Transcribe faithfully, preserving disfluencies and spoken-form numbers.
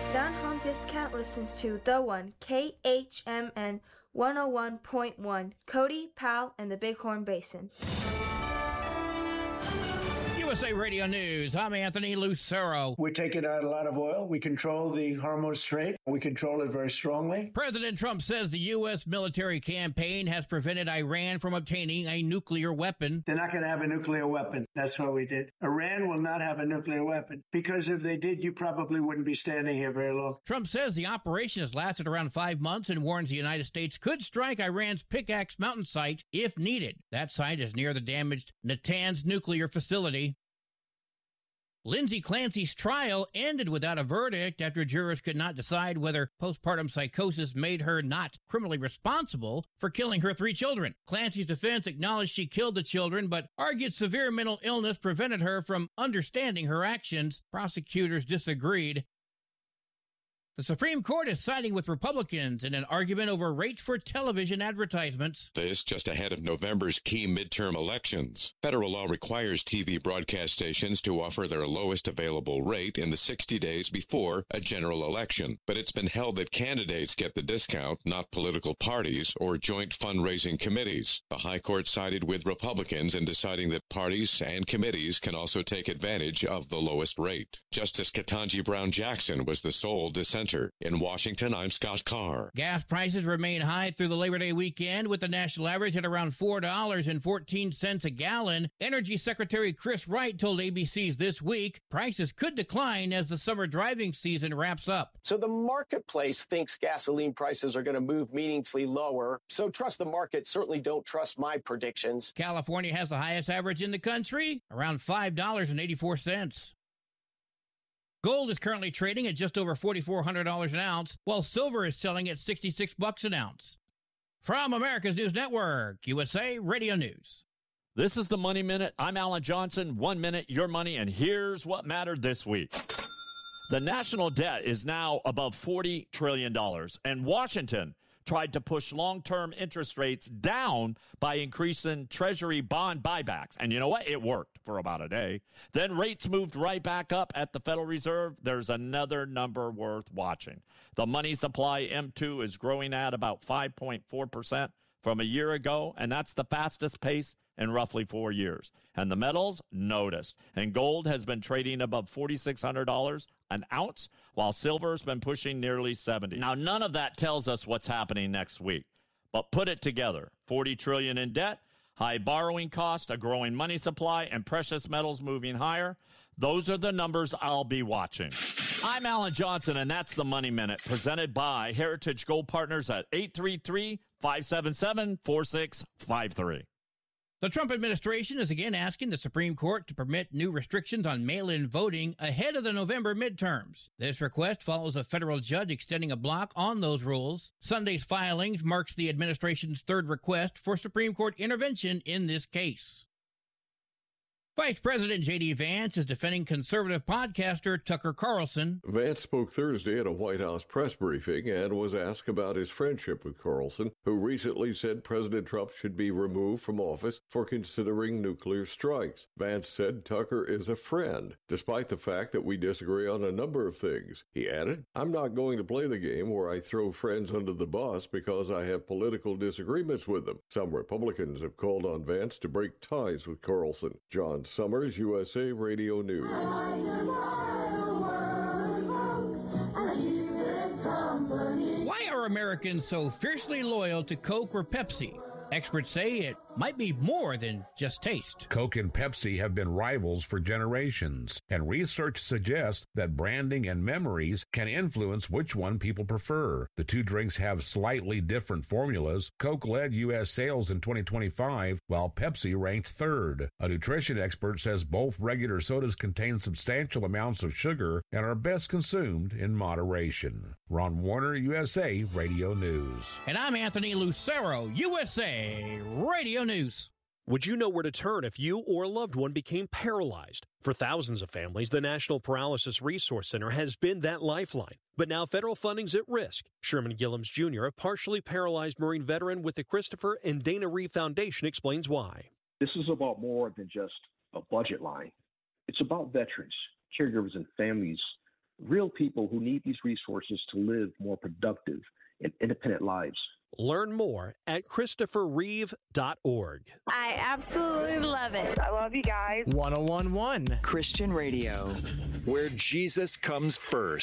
Down Home Discount listens to The One, K H M N one oh one point one, Cody, Powell, and the Bighorn Basin. U S A Radio News. I'm Anthony Lucero. We're taking out a lot of oil. We control the Hormuz Strait. We control it very strongly. President Trump says the U S military campaign has prevented Iran from obtaining a nuclear weapon. They're not going to have a nuclear weapon. That's what we did. Iran will not have a nuclear weapon, because if they did, you probably wouldn't be standing here very long. Trump says the operation has lasted around five months and warns the United States could strike Iran's Pickaxe Mountain site if needed. That site is near the damaged Natanz nuclear facility. Lindsay Clancy's trial ended without a verdict after jurors could not decide whether postpartum psychosis made her not criminally responsible for killing her three children. Clancy's defense acknowledged she killed the children, but argued severe mental illness prevented her from understanding her actions. Prosecutors disagreed. The Supreme Court is siding with Republicans in an argument over rates for television advertisements. This just ahead of November's key midterm elections. Federal law requires T V broadcast stations to offer their lowest available rate in the sixty days before a general election. But it's been held that candidates get the discount, not political parties or joint fundraising committees. The High Court sided with Republicans in deciding that parties and committees can also take advantage of the lowest rate. Justice Ketanji Brown Jackson was the sole dissenter. In Washington, I'm Scott Carr. Gas prices remain high through the Labor Day weekend, with the national average at around four dollars and fourteen cents a gallon. Energy Secretary Chris Wright told A B C's This Week prices could decline as the summer driving season wraps up. So the marketplace thinks gasoline prices are going to move meaningfully lower. So trust the market. Certainly don't trust my predictions. California has the highest average in the country, around five dollars and eighty-four cents. Gold is currently trading at just over four thousand four hundred dollars an ounce, while silver is selling at sixty-six bucks an ounce. From America's News Network, U S A Radio News. This is the Money Minute. I'm Alan Johnson. One minute, your money, and here's what mattered this week. The national debt is now above forty trillion dollars, and Washington tried to push long-term interest rates down by increasing Treasury bond buybacks. And you know what? It worked for about a day. Then rates moved right back up at the Federal Reserve. There's another number worth watching. The money supply, M two, is growing at about five point four percent from a year ago, and that's the fastest pace in roughly four years. And the metals noticed. And gold has been trading above four thousand six hundred dollars an ounce, while silver's been pushing nearly seventy. Now, none of that tells us what's happening next week. But put it together. forty trillion dollars in debt, high borrowing cost, a growing money supply, and precious metals moving higher. Those are the numbers I'll be watching. I'm Alan Johnson, and that's the Money Minute, presented by Heritage Gold Partners at eight three three, five seven seven, four six five three. The Trump administration is again asking the Supreme Court to permit new restrictions on mail-in voting ahead of the November midterms. This request follows a federal judge extending a block on those rules. Sunday's filings marks the administration's third request for Supreme Court intervention in this case. Vice President J D. Vance is defending conservative podcaster Tucker Carlson. Vance spoke Thursday at a White House press briefing and was asked about his friendship with Carlson, who recently said President Trump should be removed from office for considering nuclear strikes. Vance said Tucker is a friend, despite the fact that we disagree on a number of things. He added, "I'm not going to play the game where I throw friends under the bus because I have political disagreements with them." Some Republicans have called on Vance to break ties with Carlson. John Summers, U S A Radio News. Why are Americans so fiercely loyal to Coke or Pepsi? Experts say it might be more than just taste. Coke and Pepsi have been rivals for generations, and research suggests that branding and memories can influence which one people prefer. The two drinks have slightly different formulas. Coke led U S sales in twenty twenty-five, while Pepsi ranked third. A nutrition expert says both regular sodas contain substantial amounts of sugar and are best consumed in moderation. Ron Warner, U S A Radio News. And I'm Anthony Lucero, U S A Radio News. Would you know where to turn if you or a loved one became paralyzed? For thousands of families, the National Paralysis Resource Center has been that lifeline. But now federal funding's at risk. Sherman Gillums Junior, a partially paralyzed Marine veteran with the Christopher and Dana Reeve Foundation, explains why. This is about more than just a budget line. It's about veterans, caregivers, and families real people who need these resources to live more productive and independent lives. Learn more at christopher reeve dot org. I absolutely love it. I love you guys. one oh one point one Christian Radio, where Jesus comes first.